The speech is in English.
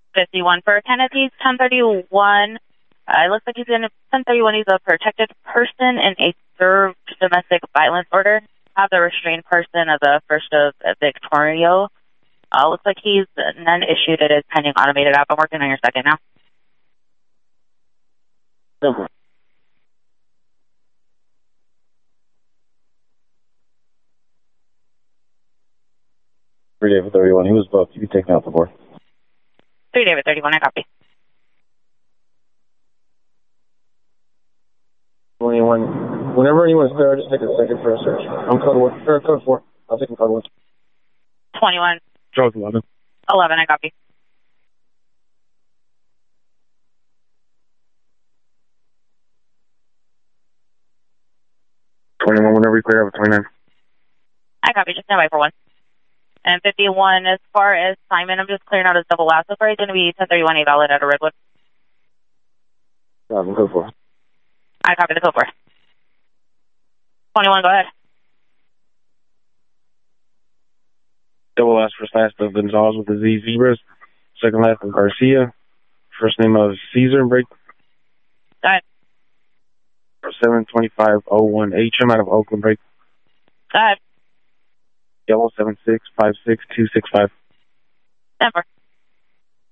51 for Kennedy's 1031. It looks like he's in 1031. He's a protected person in a served domestic violence order. Have the restrained person of the 1st of Victoria. Looks like he's none issued. It is pending automated app. I'm working on your second now. Simple. Free David 31. He was booked. You can take me off the board. 3 David 31. I copy. 21. Whenever anyone's there, just take a second for a search. I'm code 1. Or code 4. I'll take code 1. 21. Charles 11. 11. I copy. Whenever you clear up 29. I copy. Just stand by for 1. And 51, as far as Simon, I'm just clearing out his double last. So far, he's going to be 1031 A valid out of Redwood. Code 4. I copy the code 4. 21, go ahead. Double last, first last of Gonzalez with the Z Zebras. Second last of Garcia. First name of Caesar break. Go ahead. 72501 HM out of Oakland break. Go ahead. Yellow 7656265. Stand for.